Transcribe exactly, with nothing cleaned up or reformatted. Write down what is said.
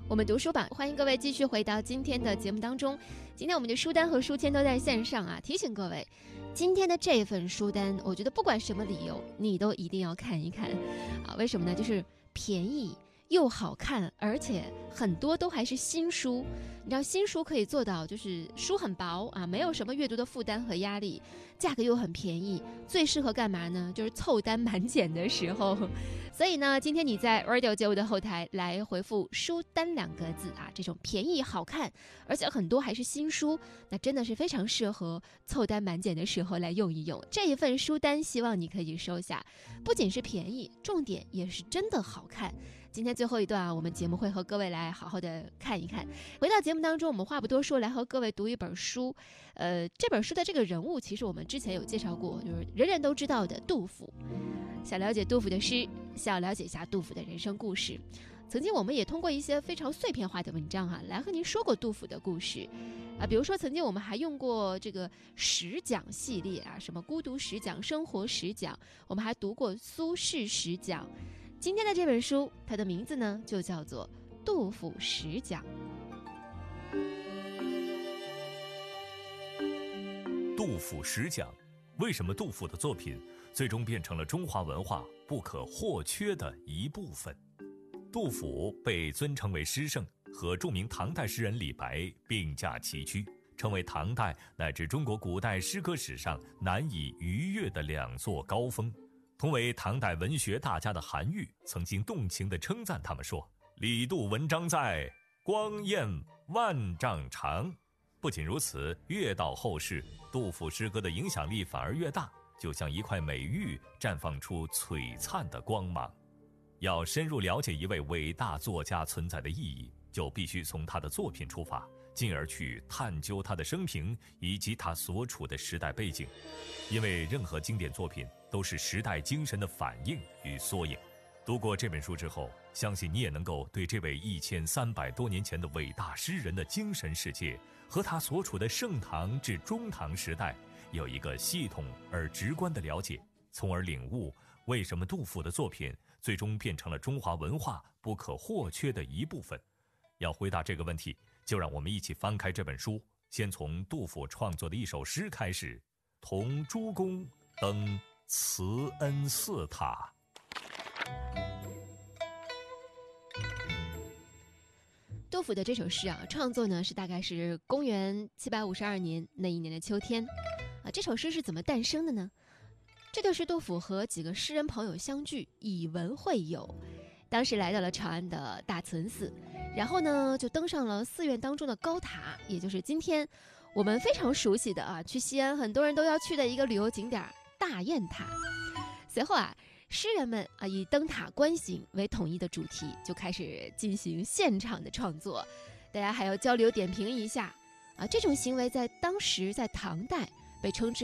我们读书榜，欢迎各位继续回到今天的节目当中。今天我们的书单和书签都在线上啊，提醒各位，今天的这份书单，我觉得不管什么理由，你都一定要看一看啊。为什么呢？就是便宜又好看，而且很多都还是新书。你知道新书可以做到就是书很薄啊，没有什么阅读的负担和压力，价格又很便宜，最适合干嘛呢？就是凑单满减的时候。所以呢，今天你在 Radio 节目的后台来回复书单两个字啊，这种便宜好看，而且很多还是新书，那真的是非常适合凑单满减的时候来用一用。这一份书单希望你可以收下，不仅是便宜，重点也是真的好看。今天最后一段啊，我们节目会和各位来好好的看一看。回到节目当中，我们话不多说，来和各位读一本书。呃，这本书的这个人物，其实我们之前有介绍过，就是人人都知道的杜甫。想了解杜甫的诗，想了解一下杜甫的人生故事。曾经我们也通过一些非常碎片化的文章啊，来和您说过杜甫的故事啊，比如说曾经我们还用过这个十讲系列啊，什么孤独十讲、生活十讲，我们还读过苏轼十讲。今天的这本书，它的名字呢就叫做《杜甫十讲》。 杜甫十讲，为什么杜甫的作品最终变成了中华文化不可或缺的一部分？杜甫被尊称为诗圣，和著名唐代诗人李白并驾齐驱，成为唐代乃至中国古代诗歌史上难以逾越的两座高峰。同为唐代文学大家的韩愈曾经动情地称赞他们说：“李杜文章在，光焰万丈长。”不仅如此，越到后世，杜甫诗歌的影响力反而越大，就像一块美玉绽放出璀璨的光芒。要深入了解一位伟大作家存在的意义，就必须从他的作品出发，进而去探究他的生平以及他所处的时代背景。因为任何经典作品都是时代精神的反映与缩影。读过这本书之后，相信你也能够对这位一千三百多年前的伟大诗人的精神世界和他所处的盛唐至中唐时代有一个系统而直观的了解，从而领悟为什么杜甫的作品最终变成了中华文化不可或缺的一部分。要回答这个问题，就让我们一起翻开这本书，先从杜甫创作的一首诗开始：同诸公登慈恩寺塔。 杜甫的这首诗啊，创作呢是大概是公元七百五十二年那一年的秋天啊。这首诗是怎么诞生的呢？这就是杜甫和几个诗人朋友相聚，以文会友，当时来到了长安的大慈恩寺，然后呢就登上了寺院当中的高塔，也就是今天我们非常熟悉的啊，去西安很多人都要去的一个旅游景点大雁塔。随后啊，诗人们啊以登塔观行为统一的主题，就开始进行现场的创作，大家还要交流点评一下啊。这种行为在当时在唐代被称之